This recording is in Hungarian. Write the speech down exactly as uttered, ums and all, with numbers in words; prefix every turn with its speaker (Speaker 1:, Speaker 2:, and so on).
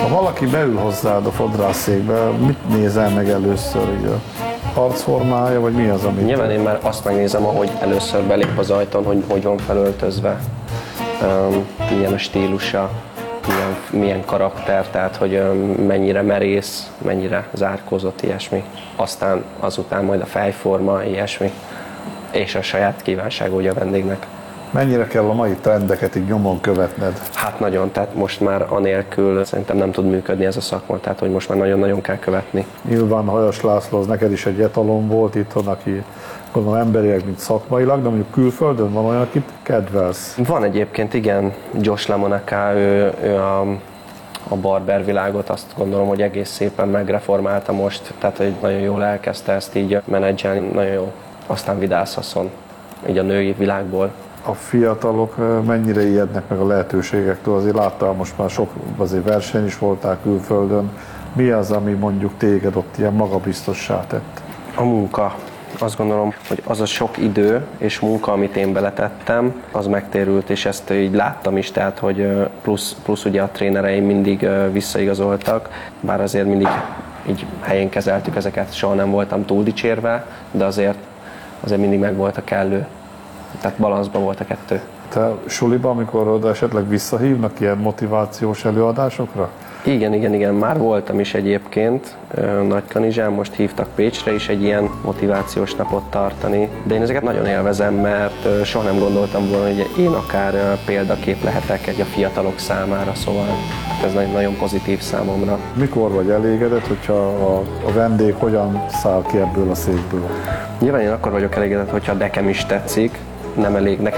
Speaker 1: Ha valaki beül hozzád a fodrászszékbe, mit nézel meg először? Ugye? Arcformája, vagy mi az, amit...
Speaker 2: Nyilván én már azt megnézem, ahogy először belép az ajtón, hogy hogy van felöltözve, um, milyen a stílusa, milyen, milyen karakter, tehát hogy um, mennyire merész, mennyire zárkózott, ilyesmi. Aztán azután majd a fejforma, ilyesmi, és a saját kívánsága ugye a vendégnek.
Speaker 1: Mennyire kell a mai trendeket így nyomon követned?
Speaker 2: Hát nagyon, tehát most már anélkül szerintem nem tud működni ez a szakma, tehát hogy most már nagyon-nagyon kell követni.
Speaker 1: Nyilván Hajas László az neked is egy etalon volt itthon, aki gondolom emberileg, mint szakmailag, de mondjuk külföldön van olyan, akit kedvelsz.
Speaker 2: Van egyébként, igen, Josh LaMonaca, ő, ő a, a barber világot azt gondolom, hogy egész szépen megreformálta most, tehát hogy nagyon jól elkezdte ezt így menedzselni, nagyon jó. Aztán Vidász Haszon, így a női világból.
Speaker 1: A fiatalok mennyire ijednek meg a lehetőségektől? Azért láttál, most már sok azért verseny is voltál külföldön. Mi az, ami mondjuk téged ott ilyen magabiztossá tett?
Speaker 2: A munka. Azt gondolom, hogy az a sok idő és munka, amit én beletettem, az megtérült, és ezt így láttam is, tehát hogy plusz, plusz ugye a trénereim mindig visszaigazoltak, bár azért mindig így helyén kezeltük ezeket, soha nem voltam túl dicsérve, de azért, azért mindig meg volt a kellő. Tehát balanszban volt a kettő.
Speaker 1: Te suliba, amikor oda esetleg visszahívnak ilyen motivációs előadásokra?
Speaker 2: Igen, igen, igen, már voltam is egyébként Nagykanizsán, most hívtak Pécsre is egy ilyen motivációs napot tartani, de én ezeket nagyon élvezem, mert soha nem gondoltam volna, hogy én akár példakép lehetek egy a fiatalok számára, szóval ez nagyon, nagyon pozitív számomra.
Speaker 1: Mikor vagy elégedett, hogyha a, a vendég hogyan száll ki ebből a székből?
Speaker 2: Nyilván én akkor vagyok elégedett, hogyha nekem is tetszik, nem elég nekem.